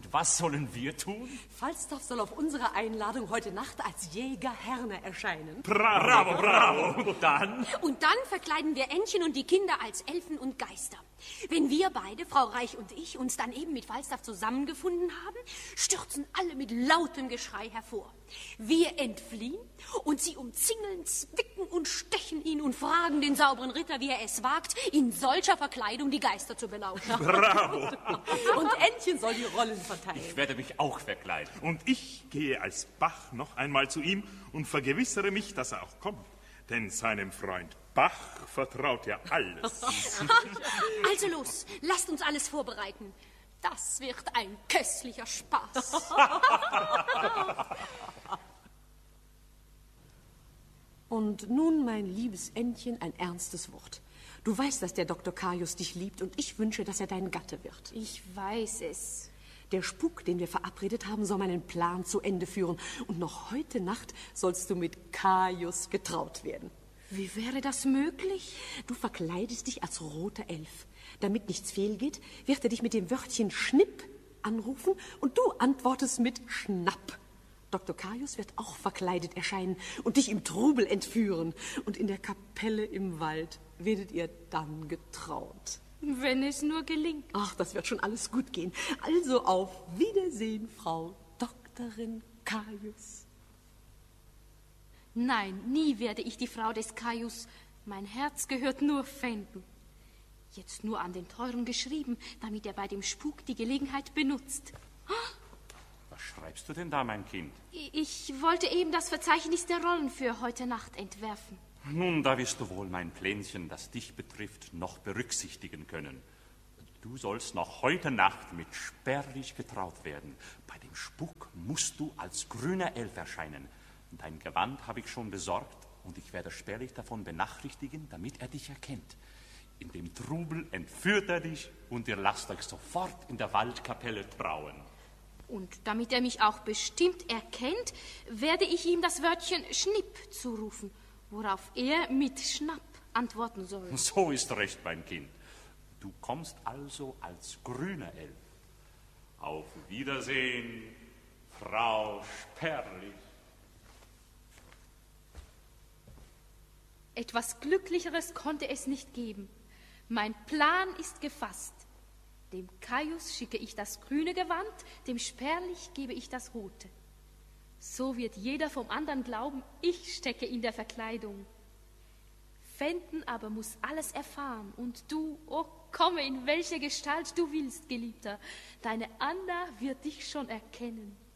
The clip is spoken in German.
was sollen wir tun? Falstaff soll auf unsere Einladung heute Nacht als Jäger Herne erscheinen. Bravo, bravo. Und dann verkleiden wir Entchen und die Kinder als Elfen und Geister. Wenn wir beide, Frau Reich und ich, uns dann eben mit Falstaff zusammengefunden haben, stürzen alle mit lautem Geschrei hervor. Wir entfliehen und sie umzingeln, zwicken und stechen ihn und fragen den sauberen Ritter, wie er es wagt, in solcher Verkleidung die Geister zu belauschen. Bravo. Und Entchen soll die Rollen verteilen. Ich werde mich auch verkleiden. Und ich gehe als Bach noch einmal zu ihm und vergewissere mich, dass er auch kommt. Denn seinem Freund Bach vertraut ja alles. Also los, lasst uns alles vorbereiten. Das wird ein köstlicher Spaß. Und nun, mein liebes Entchen, ein ernstes Wort. Du weißt, dass der Dr. Caius dich liebt und ich wünsche, dass er dein Gatte wird. Ich weiß es. Der Spuk, den wir verabredet haben, soll meinen Plan zu Ende führen. Und noch heute Nacht sollst du mit Caius getraut werden. Wie wäre das möglich? Du verkleidest dich als roter Elf. Damit nichts fehlgeht, wird er dich mit dem Wörtchen Schnipp anrufen und du antwortest mit Schnapp. Dr. Caius wird auch verkleidet erscheinen und dich im Trubel entführen. Und in der Kapelle im Wald werdet ihr dann getraut. Wenn es nur gelingt. Ach, das wird schon alles gut gehen. Also auf Wiedersehen, Frau Doktorin Caius. Nein, nie werde ich die Frau des Caius. Mein Herz gehört nur Fänden. Jetzt nur an den Teuren geschrieben, damit er bei dem Spuk die Gelegenheit benutzt. Was schreibst du denn da, mein Kind? Ich wollte eben das Verzeichnis der Rollen für heute Nacht entwerfen. Nun, da wirst du wohl mein Plänchen, das dich betrifft, noch berücksichtigen können. Du sollst noch heute Nacht mit Sperlich getraut werden. Bei dem Spuk musst du als grüner Elf erscheinen. Dein Gewand habe ich schon besorgt und ich werde Sperlich davon benachrichtigen, damit er dich erkennt. In dem Trubel entführt er dich und ihr lasst euch sofort in der Waldkapelle trauen. Und damit er mich auch bestimmt erkennt, werde ich ihm das Wörtchen Schnipp zurufen, worauf er mit Schnapp antworten soll. So ist recht, mein Kind. Du kommst also als grüner Elf. Auf Wiedersehen, Frau Sperlich. Etwas Glücklicheres konnte es nicht geben. Mein Plan ist gefasst. Dem Caius schicke ich das grüne Gewand, dem Sperlich gebe ich das rote. So wird jeder vom anderen glauben, ich stecke in der Verkleidung. Fänden aber muss alles erfahren und du, oh, komme in welcher Gestalt du willst, Geliebter. Deine Anna wird dich schon erkennen.